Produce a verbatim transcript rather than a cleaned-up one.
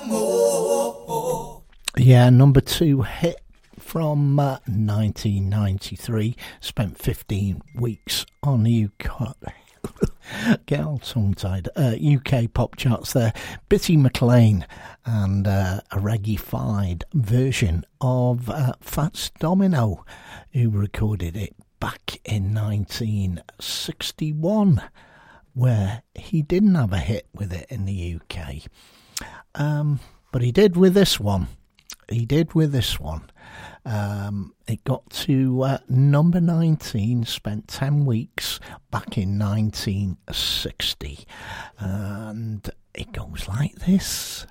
Yeah, number two hit from uh, nineteen ninety-three. Spent fifteen weeks on U K. Get all tongue-tied. Uh, U K pop charts there. Bitty McLean and uh, a reggae-fied version of uh, Fats Domino, who recorded it back in nineteen sixty-one, where he didn't have a hit with it in the U K. Um, but he did with this one. He did with this one. Um, it got to uh, number nineteen, spent ten weeks back in nineteen sixty. And it goes like this.